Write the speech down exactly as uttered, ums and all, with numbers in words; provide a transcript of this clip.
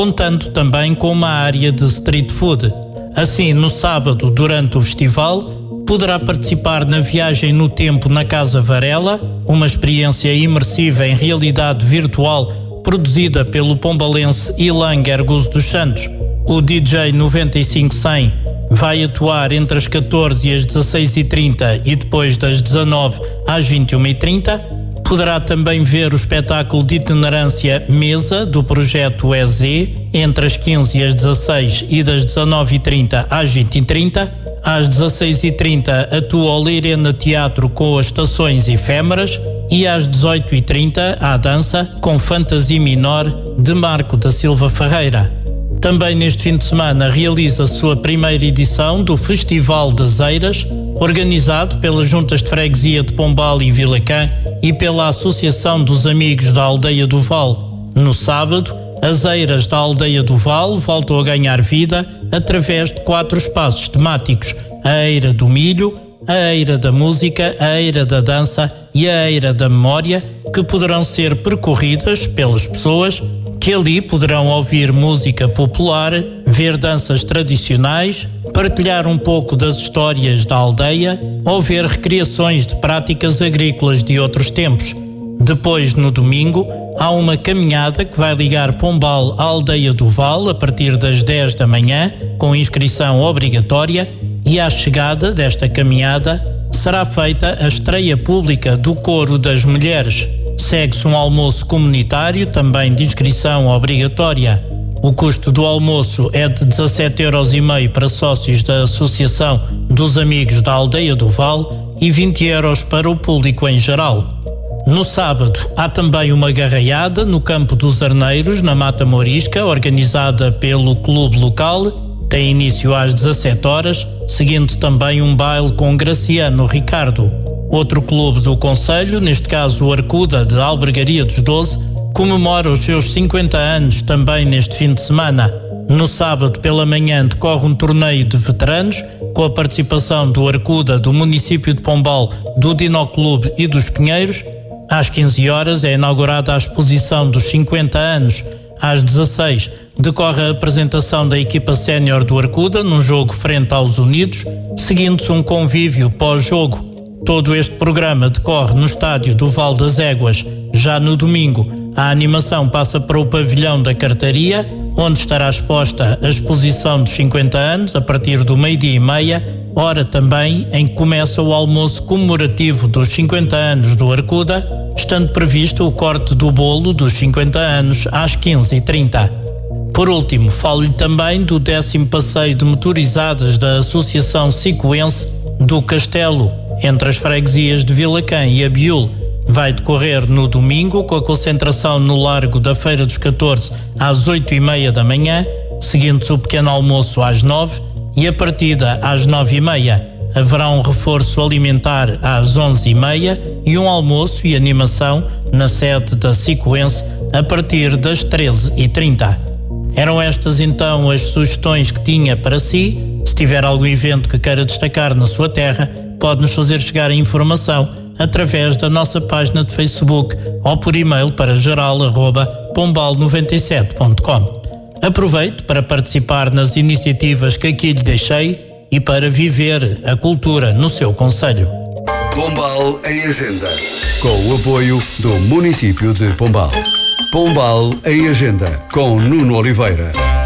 contando também com uma área de street food. Assim, no sábado, durante o festival, poderá participar na viagem no tempo na Casa Varela, uma experiência imersiva em realidade virtual produzida pelo pombalense Ilan Guerguso dos Santos. O D J noventa e cinco cem vai atuar entre as catorze e as dezasseis e trinta e depois das dezanove às vinte e uma e trinta. Poderá também ver o espetáculo de itinerância Mesa, do projeto E Z, entre as quinze e as dezasseis e das dezanove e trinta às vinte e trinta. Às dezasseis e trinta atua o Leirena Teatro com as Estações Efêmeras e às dezoito e trinta há dança com Fantasia Minor de Marco da Silva Ferreira. Também neste fim de semana realiza a sua primeira edição do Festival das Eiras, organizado pelas Juntas de Freguesia de Pombal e Vilacã e pela Associação dos Amigos da Aldeia do Val. No sábado, as Eiras da Aldeia do Val voltam a ganhar vida através de quatro espaços temáticos: a Eira do Milho, a Eira da Música, a Eira da Dança e a Eira da Memória, que poderão ser percorridas pelas pessoas que ali poderão ouvir música popular, ver danças tradicionais, partilhar um pouco das histórias da aldeia ou ver recriações de práticas agrícolas de outros tempos. Depois, no domingo, há uma caminhada que vai ligar Pombal à Aldeia do Val a partir das dez da manhã, com inscrição obrigatória, e à chegada desta caminhada será feita a estreia pública do Coro das Mulheres. Segue-se um almoço comunitário, também de inscrição obrigatória. O custo do almoço é de dezassete euros e meio para sócios da Associação dos Amigos da Aldeia do Val e vinte euros para o público em geral. No sábado, há também uma garraiada no Campo dos Arneiros, na Mata Morisca, organizada pelo clube local. Tem início às dezassete horas, seguindo também um baile com Graciano Ricardo. Outro clube do concelho, neste caso o Arcuda de Albergaria dos Doze, comemora os seus cinquenta anos também neste fim de semana. No sábado pela manhã decorre um torneio de veteranos, com a participação do Arcuda, do município de Pombal, do Dinoclube e dos Pinheiros. Às quinze horas é inaugurada a exposição dos cinquenta anos. Às dezasseis decorre a apresentação da equipa sénior do Arcuda num jogo frente aos Unidos, seguindo-se um convívio pós-jogo. Todo este programa decorre no estádio do Val das Éguas. Já no domingo, a animação passa para o pavilhão da Cartaria, onde estará exposta a exposição dos cinquenta anos a partir do meio-dia e meia, hora também em que começa o almoço comemorativo dos cinquenta anos do Arcuda, estando previsto o corte do bolo dos cinquenta anos às quinze e trinta. Por último, falo-lhe também do décimo passeio de motorizadas da Associação Sicoense do Castelo, entre as freguesias de Vilacã e Abiúl. Vai decorrer no domingo, com a concentração no Largo da Feira dos catorze às oito e meia da manhã, seguindo-se o pequeno almoço às nove e a partida às nove e meia. Haverá um reforço alimentar às onze e meia e um almoço e animação na sede da Sicoense a partir das treze e trinta. Eram estas então as sugestões que tinha para si. Se tiver algum evento que queira destacar na sua terra, pode-nos fazer chegar a informação através da nossa página de Facebook ou por e-mail para geral arroba pombal noventa e sete ponto com. Aproveite para participar nas iniciativas que aqui lhe deixei e para viver a cultura no seu concelho. Pombal em Agenda, com o apoio do município de Pombal. Pombal em Agenda, com Nuno Oliveira.